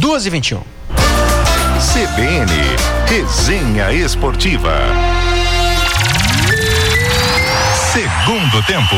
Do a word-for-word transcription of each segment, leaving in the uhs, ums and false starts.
duas e vinte e um. C B N, Resenha Esportiva. Segundo tempo.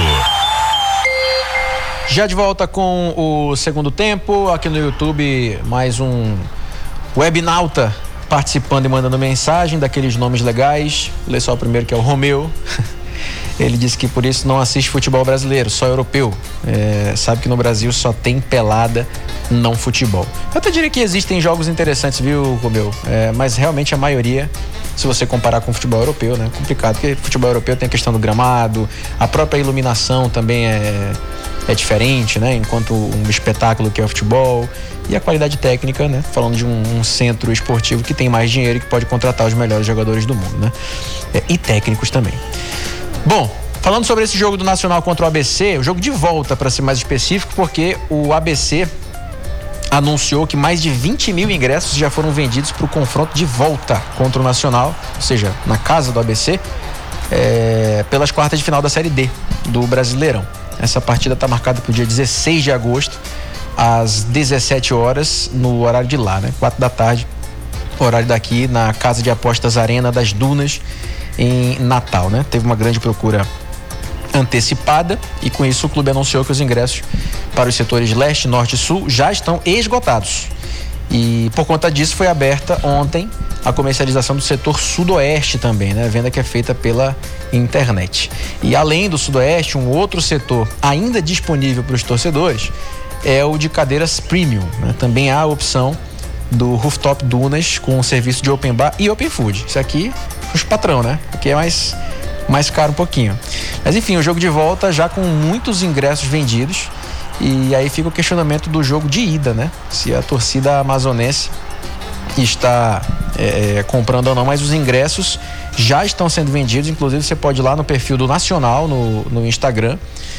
Já de volta com o segundo tempo, aqui no YouTube, mais um webnauta participando e mandando mensagem, daqueles nomes legais. Vou ler só o primeiro, que é o Romeu. Ele disse que por isso não assiste futebol brasileiro, só europeu. É, sabe que no Brasil só tem pelada, não futebol. Eu até diria que existem jogos interessantes, viu, Romeu? É, mas realmente a maioria, se você comparar com o futebol europeu, né? É complicado, porque futebol europeu tem a questão do gramado, a própria iluminação também é, é diferente, né? Enquanto um espetáculo que é o futebol, e a qualidade técnica, né? Falando de um, um centro esportivo que tem mais dinheiro e que pode contratar os melhores jogadores do mundo, né? É, e técnicos também. Bom, falando sobre esse jogo do Nacional contra o A B C, o jogo de volta, para ser mais específico, porque o A B C anunciou que mais de vinte mil ingressos já foram vendidos para o confronto de volta contra o Nacional, ou seja, na casa do A B C, é, pelas quartas de final da Série D do Brasileirão. Essa partida está marcada para o dia dezesseis de agosto, às dezessete horas, no horário de lá, né? quatro da tarde, horário daqui, na Casa de Apostas Arena das Dunas, em Natal, né? Teve uma grande procura antecipada e com isso o clube anunciou que os ingressos para os setores leste, norte e sul já estão esgotados. E por conta disso foi aberta ontem a comercialização do setor sudoeste também, né? Venda que é feita pela internet. E além do sudoeste, um outro setor ainda disponível para os torcedores é o de cadeiras premium, né? Também há a opção do Rooftop Dunas com um serviço de open bar e open food. Isso aqui os patrão, né? Aqui é mais, mais caro um pouquinho. Mas enfim, o jogo de volta já com muitos ingressos vendidos. E aí fica o questionamento do jogo de ida, né? Se a torcida amazonense está é, comprando ou não, mas os ingressos já estão sendo vendidos. Inclusive você pode ir lá no perfil do Nacional no, no Instagram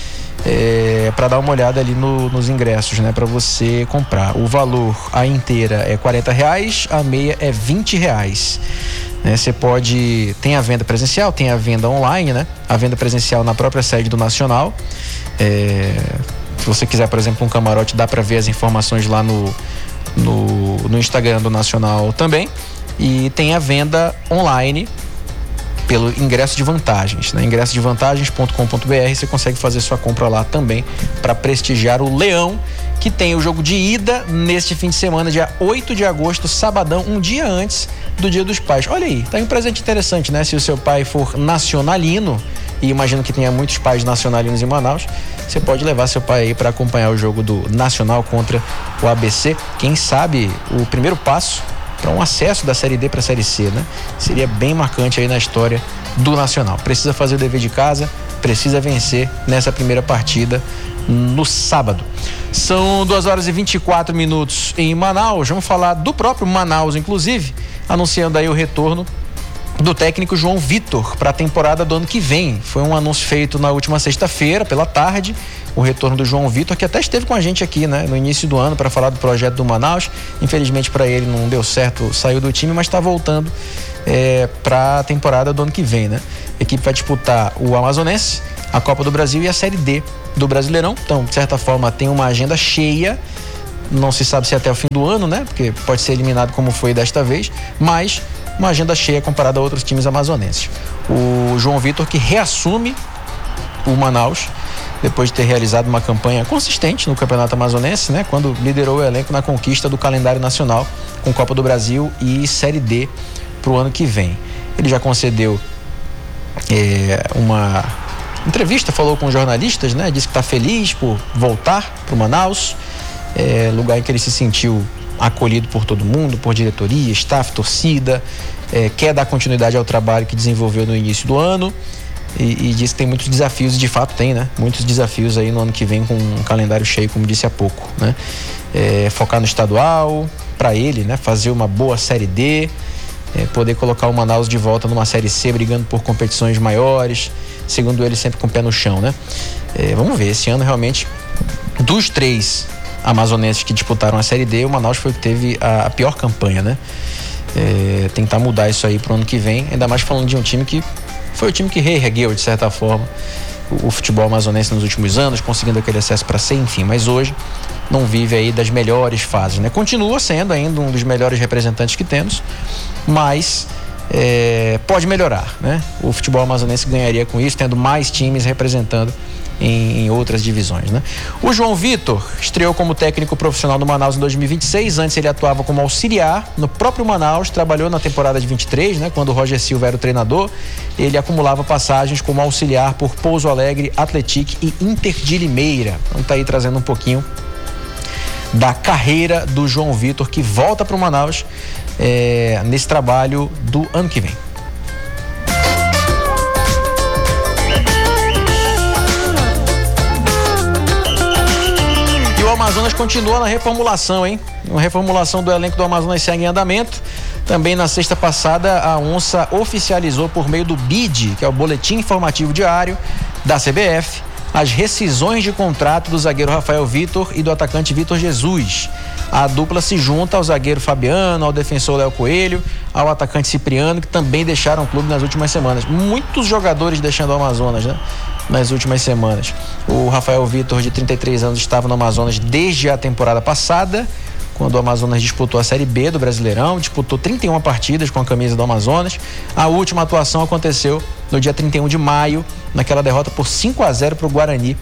é, para dar uma olhada ali no, nos ingressos, né? Para você comprar. O valor, a inteira é quarenta reais, a meia é vinte reais. Você pode, tem a venda presencial, tem a venda online, né? A venda presencial na própria sede do Nacional. É, se você quiser, por exemplo, um camarote, dá para ver as informações lá no, no, no Instagram do Nacional também. E tem a venda online pelo ingresso de vantagens, né? ingresso de vantagens ponto com ponto b r, você consegue fazer sua compra lá também para prestigiar o Leão, que tem o jogo de ida neste fim de semana, dia oito de agosto, sabadão, um dia antes do Dia dos Pais. Olha aí, tá aí um presente interessante, né? Se o seu pai for nacionalino, e imagino que tenha muitos pais nacionalinos em Manaus, você pode levar seu pai aí para acompanhar o jogo do Nacional contra o A B C. Quem sabe o primeiro passo para um acesso da Série D para a Série C, né? Seria bem marcante aí na história do Nacional. Precisa fazer o dever de casa, precisa vencer nessa primeira partida no sábado. São duas horas e vinte e quatro minutos em Manaus. Vamos falar do próprio Manaus, inclusive, anunciando aí o retorno do técnico João Vitor para a temporada do ano que vem. Foi um anúncio feito na última sexta-feira, pela tarde, o retorno do João Vitor, que até esteve com a gente aqui, né, no início do ano para falar do projeto do Manaus. Infelizmente para ele não deu certo, saiu do time, mas está voltando é, para a temporada do ano que vem, né? A equipe vai disputar o Amazonense, a Copa do Brasil e a Série D do Brasileirão. Então, de certa forma, tem uma agenda cheia. Não se sabe se até o fim do ano, né? Porque pode ser eliminado como foi desta vez, mas uma agenda cheia comparada a outros times amazonenses. O João Vitor, que reassume o Manaus depois de ter realizado uma campanha consistente no Campeonato Amazonense, né? Quando liderou o elenco na conquista do calendário nacional com Copa do Brasil e Série D para o ano que vem. Ele já concedeu é, uma entrevista, falou com jornalistas, né? Disse que está feliz por voltar para o Manaus, é, lugar em que ele se sentiu acolhido por todo mundo, por diretoria, staff, torcida, é, quer dar continuidade ao trabalho que desenvolveu no início do ano e, e diz que tem muitos desafios, e de fato tem, né? Muitos desafios aí no ano que vem com um calendário cheio, como disse há pouco, né? É, focar no estadual, para ele, né? Fazer uma boa Série D, é, poder colocar o Manaus de volta numa Série C, brigando por competições maiores, segundo ele, sempre com o pé no chão, né? É, vamos ver, esse ano realmente, dos três amazonenses que disputaram a Série D, o Manaus foi o que teve a, a pior campanha, né? É, tentar mudar isso aí pro ano que vem, ainda mais falando de um time que foi o time que reergueu, de certa forma, o, o futebol amazonense nos últimos anos, conseguindo aquele acesso para C, enfim, mas hoje não vive aí das melhores fases, né? Continua sendo ainda um dos melhores representantes que temos, mas é, pode melhorar, né? O futebol amazonense ganharia com isso, tendo mais times representando Em, em outras divisões, né? O João Vitor estreou como técnico profissional no Manaus em dois mil e vinte e seis. Antes ele atuava como auxiliar no próprio Manaus, trabalhou na temporada de vinte e três, né? Quando o Roger Silva era o treinador. Ele acumulava passagens como auxiliar por Pouso Alegre, Atlético e Inter de Limeira. Então tá aí trazendo um pouquinho da carreira do João Vitor, que volta para o Manaus é, nesse trabalho do ano que vem. O Amazonas continua na reformulação, hein? A reformulação do elenco do Amazonas segue em andamento. Também na sexta passada, a Onça oficializou por meio do B I D, que é o Boletim Informativo Diário da C B F, as rescisões de contrato do zagueiro Rafael Vitor e do atacante Vitor Jesus. A dupla se junta ao zagueiro Fabiano, ao defensor Léo Coelho, ao atacante Cipriano, que também deixaram o clube nas últimas semanas. Muitos jogadores deixando o Amazonas, né? Nas últimas semanas. O Rafael Vitor, de trinta e três anos, estava no Amazonas desde a temporada passada, quando o Amazonas disputou a Série B do Brasileirão, disputou trinta e uma partidas com a camisa do Amazonas. A última atuação aconteceu no dia trinta e um de maio, naquela derrota por cinco a zero para o Guarani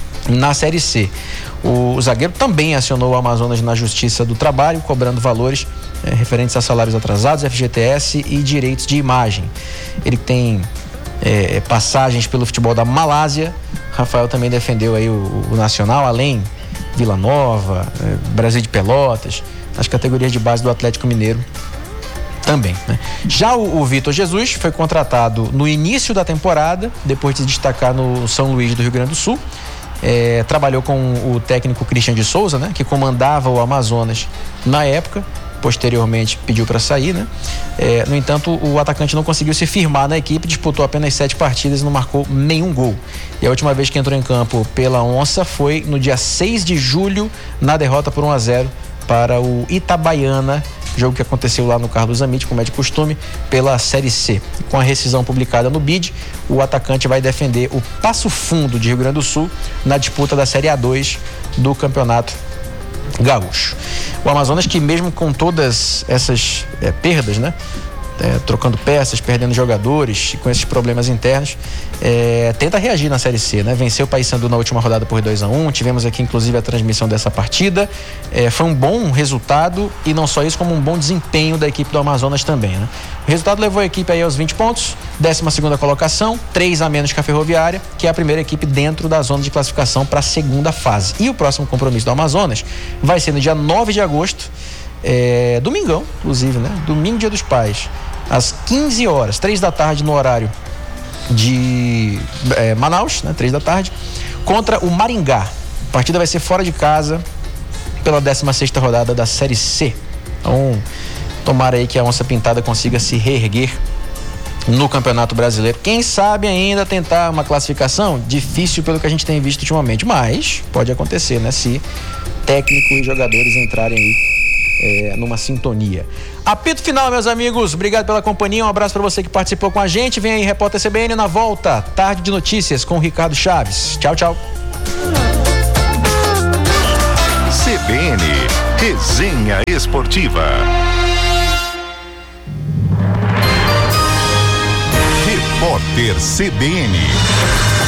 na Série C. O, o zagueiro também acionou o Amazonas na Justiça do Trabalho, cobrando valores é, referentes a salários atrasados, F G T S e direitos de imagem. Ele tem É, passagens pelo futebol da Malásia. Rafael também defendeu aí o, o Nacional, além Vila Nova, é, Brasil de Pelotas, as categorias de base do Atlético Mineiro também, né? Já o, o Vitor Jesus foi contratado no início da temporada, depois de se destacar no São Luís do Rio Grande do Sul. É, trabalhou com o técnico Christian de Souza, né, que comandava o Amazonas na época. Posteriormente pediu para sair, né? É, no entanto, o atacante não conseguiu se firmar na equipe, disputou apenas sete partidas e não marcou nenhum gol. E a última vez que entrou em campo pela Onça foi no dia seis de julho, na derrota por um a zero para o Itabaiana, jogo que aconteceu lá no Carlos Amit, como é de costume, pela Série C. Com a rescisão publicada no B I D, o atacante vai defender o Passo Fundo de Rio Grande do Sul na disputa da Série A dois do Campeonato Gaúcho. O Amazonas, que mesmo com todas essas é, perdas, né? É, trocando peças, perdendo jogadores, com esses problemas internos, é, tenta reagir na Série C, né? Venceu o Paysandu na última rodada por dois a um, tivemos aqui inclusive a transmissão dessa partida. É, foi um bom resultado e não só isso, como um bom desempenho da equipe do Amazonas também, né? O resultado levou a equipe aí aos vinte pontos, décima segunda colocação, três a menos que a Ferroviária, que é a primeira equipe dentro da zona de classificação para a segunda fase. E o próximo compromisso do Amazonas vai ser no dia nove de agosto, é, domingão, inclusive, né? Domingo, Dia dos Pais, às quinze horas, três da tarde, no horário de é, Manaus, né? três da tarde, contra o Maringá. A partida vai ser fora de casa pela décima sexta rodada da Série C. Então, tomara aí que a Onça Pintada consiga se reerguer no Campeonato Brasileiro. Quem sabe ainda tentar uma classificação? Difícil pelo que a gente tem visto ultimamente, mas pode acontecer, né? Se técnico e jogadores entrarem aí É, numa sintonia. Apito final, meus amigos, obrigado pela companhia, um abraço para você que participou com a gente. Vem aí, Repórter C B N na volta, tarde de notícias com o Ricardo Chaves. Tchau, tchau. C B N, Resenha Esportiva. Repórter C B N.